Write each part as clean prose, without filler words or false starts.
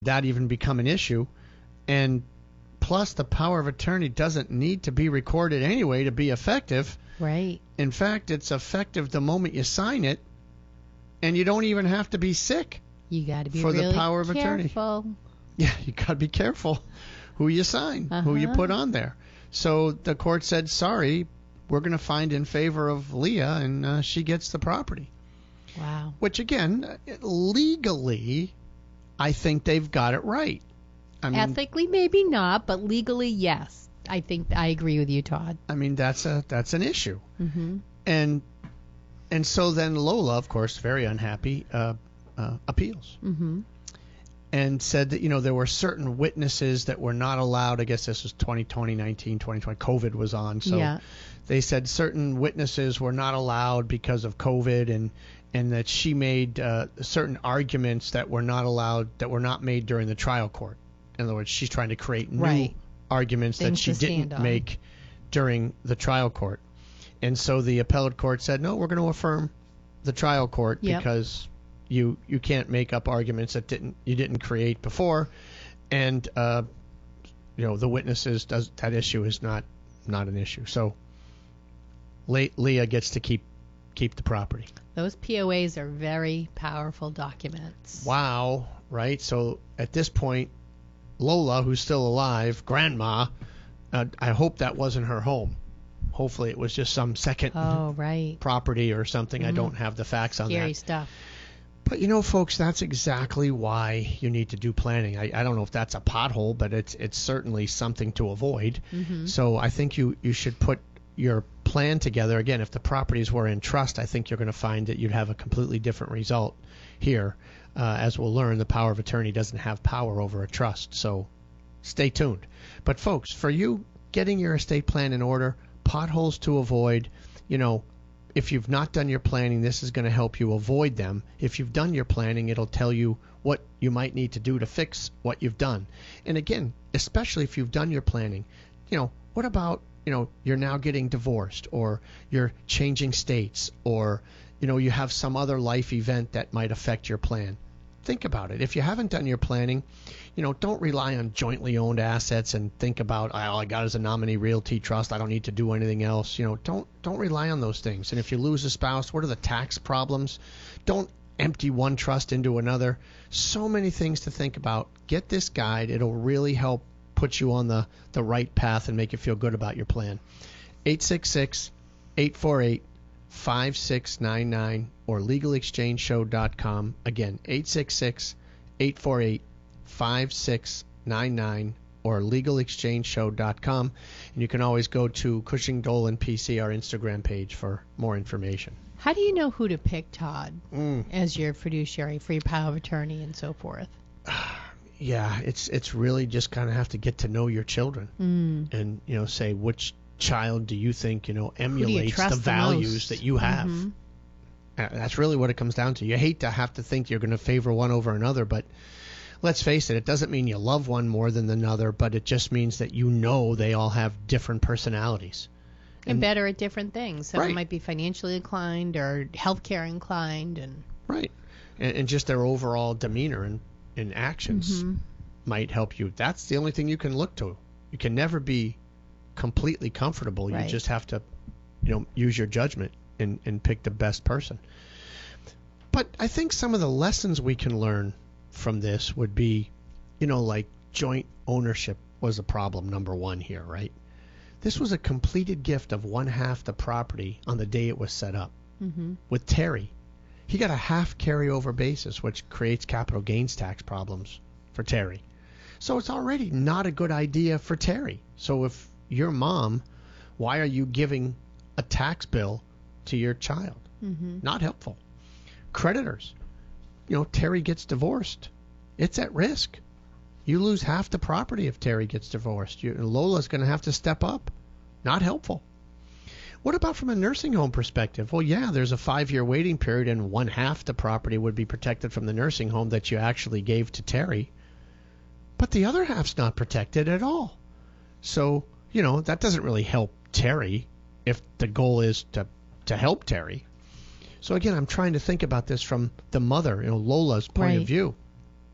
that even become an issue. And plus, the power of attorney doesn't need to be recorded anyway to be effective. Right. In fact, it's effective the moment you sign it, and you don't even have to be sick. You got to be for really the power of attorney. careful. Yeah, you got to be careful who you sign, who you put on there. So the court said, sorry, we're going to find in favor of Leah, and she gets the property. Wow. Which, again, legally, I think they've got it right. I mean, ethically, maybe not, but legally, yes. I think I agree with you, Todd. I mean, that's an issue. Mm-hmm. And so then Lola, of course, very unhappy, appeals. Mm-hmm. And said that, there were certain witnesses that were not allowed. I guess this was 2019, 2020. COVID was on. So they said certain witnesses were not allowed because of COVID, and that she made certain arguments that were not allowed, that were not made during the trial court. In other words, she's trying to create new arguments that she didn't make during the trial court. And so the appellate court said, no, we're going to affirm the trial court because you can't make up arguments that you didn't create before, and the witnesses that issue is not an issue. So Leah gets to keep the property. Those POAs are very powerful documents. Wow, right? So at this point, Lola, who's still alive, grandma, I hope that wasn't her home. Hopefully it was just some second property or something. I don't have the facts on that. Scary stuff. But, folks, that's exactly why you need to do planning. I don't know if that's a pothole, but it's certainly something to avoid. Mm-hmm. So I think you should put your plan together. Again, if the properties were in trust, I think you're going to find that you'd have a completely different result here. As we'll learn, the power of attorney doesn't have power over a trust. So stay tuned. But, folks, for you, getting your estate plan in order, potholes to avoid, if you've not done your planning, this is going to help you avoid them. If you've done your planning, it'll tell you what you might need to do to fix what you've done. And again, especially if you've done your planning, what about, you're now getting divorced, or you're changing states, or, you have some other life event that might affect your plan. Think about it. If you haven't done your planning, don't rely on jointly owned assets and think about, all I got is a nominee realty trust. I don't need to do anything else. Don't rely on those things. And if you lose a spouse, what are the tax problems? Don't empty one trust into another. So many things to think about. Get this guide. It'll really help put you on the right path and make you feel good about your plan. 866-848-5699 or legalexchangeshow.com. Again, 866-848-5699 or legalexchangeshow.com. And you can always go to Cushing Dolan PC, our Instagram page, for more information. How do you know who to pick, Todd, as your fiduciary for your power of attorney and so forth? Yeah, it's really just kind of have to get to know your children and, say which child do you think, emulates the values that you have. Mm-hmm. That's really what it comes down to. You hate to have to think you're going to favor one over another, but let's face it, it doesn't mean you love one more than another, but it just means that they all have different personalities. And better at different things. Someone might be financially inclined or healthcare inclined. Right. And just their overall demeanor and actions might help you. That's the only thing you can look to. You can never be completely comfortable. You just have to, use your judgment and pick the best person. But I think some of the lessons we can learn from this would be, like joint ownership was a problem, number one here, right? This was a completed gift of one half the property on the day it was set up. Mm-hmm. With Terry, he got a half carryover basis, which creates capital gains tax problems for Terry. So it's already not a good idea for Terry. So if you're mom, why are you giving a tax bill to your child? Mm-hmm. Not helpful. Creditors, Terry gets divorced. It's at risk. You lose half the property if Terry gets divorced. Lola's going to have to step up. Not helpful. What about from a nursing home perspective? Well, yeah, there's a 5-year waiting period, and one half the property would be protected from the nursing home that you actually gave to Terry. But the other half's not protected at all. So, that doesn't really help Terry if the goal is to help Terry. So, again, I'm trying to think about this from the mother, Lola's point of view.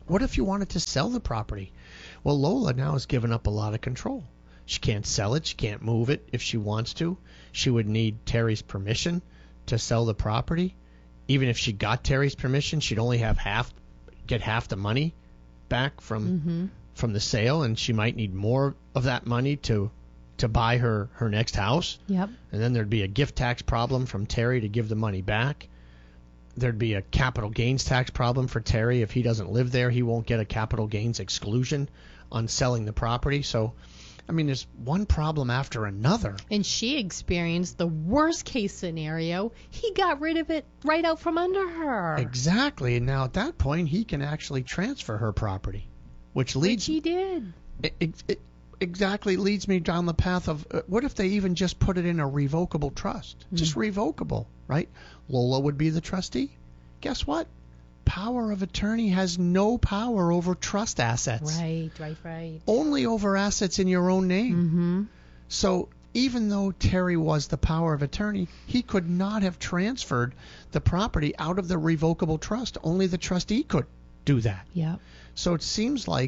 What if you wanted to sell the property? Well, Lola now has given up a lot of control. She can't sell it. She can't move it if she wants to. She would need Terry's permission to sell the property. Even if she got Terry's permission, she'd only get half the money back from the sale, and she might need more of that money to buy her next house. Yep. And then there'd be a gift tax problem from Terry to give the money back. There'd be a capital gains tax problem for Terry. If he doesn't live there, he won't get a capital gains exclusion on selling the property. So, I mean, there's one problem after another. And she experienced the worst case scenario. He got rid of it right out from under her. Exactly. And now at that point, he can actually transfer her property, which he did. It exactly leads me down the path of what if they even just put it in a revocable trust? Just revocable, right? Lola would be the trustee. Guess what? Power of attorney has no power over trust assets. Right. Only over assets in your own name. So even though Terry was the power of attorney, he could not have transferred the property out of the revocable trust. Only the trustee could do that. Yeah. So it seems like,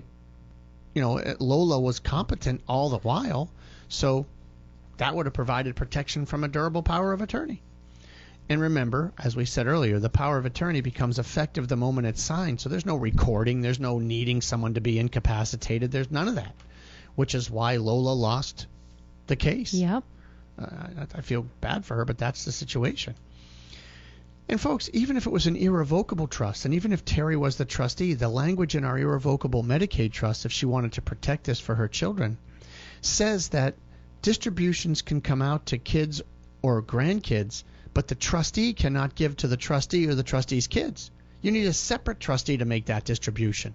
Lola was competent all the while, so that would have provided protection from a durable power of attorney. And remember, as we said earlier, the power of attorney becomes effective the moment it's signed, so there's no recording, there's no needing someone to be incapacitated, there's none of that, which is why Lola lost the case. Yep. I feel bad for her, but that's the situation. And folks, even if it was an irrevocable trust, and even if Terry was the trustee, the language in our irrevocable Medicaid trust, if she wanted to protect this for her children, says that distributions can come out to kids or grandkids, but the trustee cannot give to the trustee or the trustee's kids. You need a separate trustee to make that distribution.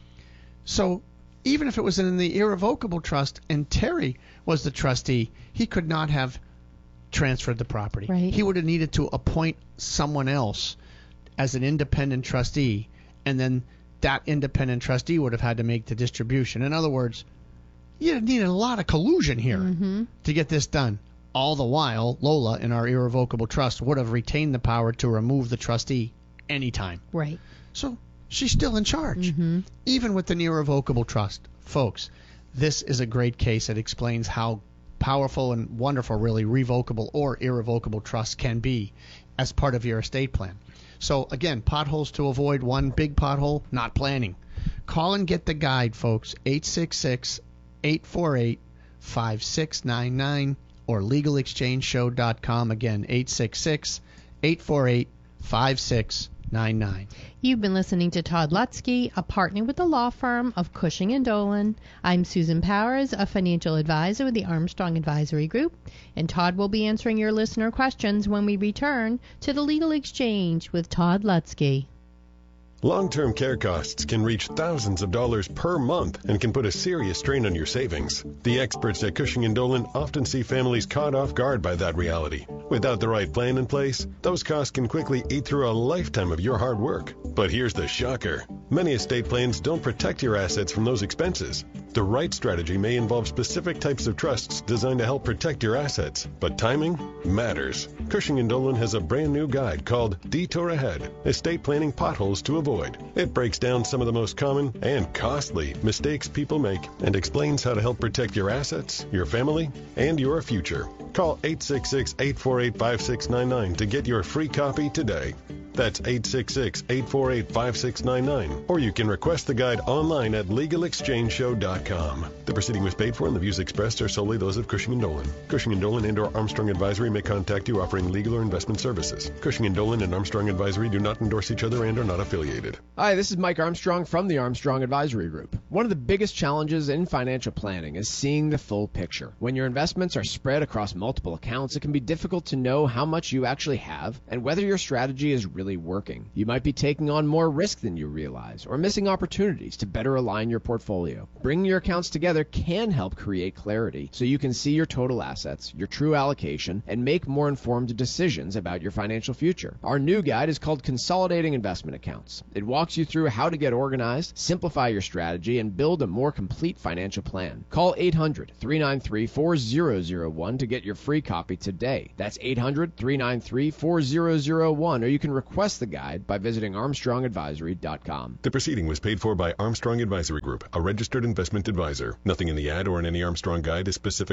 So even if it was in the irrevocable trust and Terry was the trustee, he could not have transferred the property. Right. He would have needed to appoint someone else as an independent trustee, and then that independent trustee would have had to make the distribution. In other words, you needed a lot of collusion here to get this done. All the while, Lola, in our irrevocable trust, would have retained the power to remove the trustee anytime. Right. So she's still in charge, even with an irrevocable trust. Folks, this is a great case. It explains how powerful and wonderful, really, revocable or irrevocable trusts can be as part of your estate plan. So, again, potholes to avoid. One big pothole, not planning. Call and get the guide, folks. 866-848-5699 or legalexchangeshow.com. Again, 866-848-5699. You've been listening to Todd Lutzke, a partner with the law firm of Cushing & Dolan. I'm Susan Powers, a financial advisor with the Armstrong Advisory Group, and Todd will be answering your listener questions when we return to the Legal Exchange with Todd Lutzke. Long-term care costs can reach thousands of dollars per month and can put a serious strain on your savings. The experts at Cushing & Dolan often see families caught off guard by that reality. Without the right plan in place, those costs can quickly eat through a lifetime of your hard work. But here's the shocker. Many estate plans don't protect your assets from those expenses. The right strategy may involve specific types of trusts designed to help protect your assets, but timing matters. Cushing & Dolan has a brand new guide called Detour Ahead, Estate Planning Potholes to Avoid. It breaks down some of the most common and costly mistakes people make and explains how to help protect your assets, your family, and your future. Call 866-848-5699 to get your free copy today. That's 866-848-5699. Or you can request the guide online at legalexchangeshow.com. The proceeding was paid for and the views expressed are solely those of Cushing & Dolan. Cushing & Dolan and or Armstrong Advisory may contact you offering legal or investment services. Cushing & Dolan and Armstrong Advisory do not endorse each other and are not affiliated. Hi, this is Mike Armstrong from the Armstrong Advisory Group. One of the biggest challenges in financial planning is seeing the full picture. When your investments are spread across multiple accounts, it can be difficult to know how much you actually have and whether your strategy is really working. You might be taking on more risk than you realize or missing opportunities to better align your portfolio. Bringing your accounts together can help create clarity so you can see your total assets, your true allocation, and make more informed decisions about your financial future. Our new guide is called Consolidating Investment Accounts. It walks you through how to get organized, simplify your strategy, and build a more complete financial plan. Call 800-393-4001 to get your free copy today. That's 800-393-4001, or you can request request the guide by visiting ArmstrongAdvisory.com. The proceeding was paid for by Armstrong Advisory Group, a registered investment advisor. Nothing in the ad or in any Armstrong guide is specific